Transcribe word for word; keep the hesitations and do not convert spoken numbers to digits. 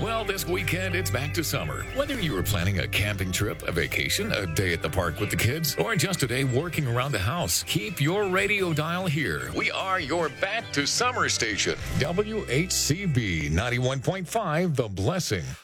Well, this weekend, it's back to summer. Whether you were planning a camping trip, a vacation, a day at the park with the kids, or just a day working around the house, keep your radio dial here. We are your back to summer station. W H C B ninety-one point five, The Blessing.